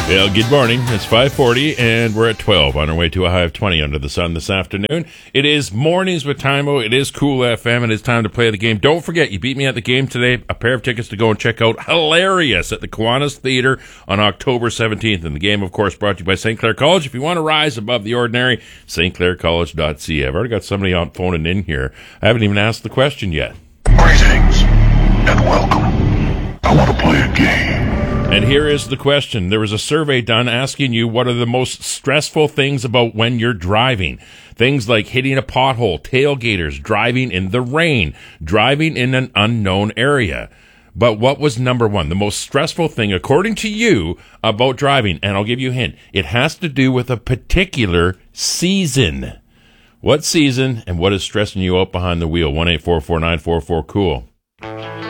Well, good morning. It's 5:40, and we're at 12 on our way to a high of 20 under the sun this afternoon. It is Mornings with Timo. It is Cool FM, and it's time to play the game. Don't forget, you beat me at the game today. A pair of tickets to go and check out Hilarious at the Kiwanis Theater on October 17th. And the game, of course, brought to you by St. Clair College. If you want to rise above the ordinary, stclaircollege.ca. I've already got somebody on phoning in here. I haven't even asked the question yet. Greetings and welcome. I want to play a game. And here is the question. There was a survey done asking you what are the most stressful things about when you're driving. Things like hitting a pothole, tailgaters, driving in the rain, driving in an unknown area. But what was number one? The most stressful thing, according to you, about driving. And I'll give you a hint. It has to do with a particular season. What season and what is stressing you out behind the wheel? 1-844-944-COOL.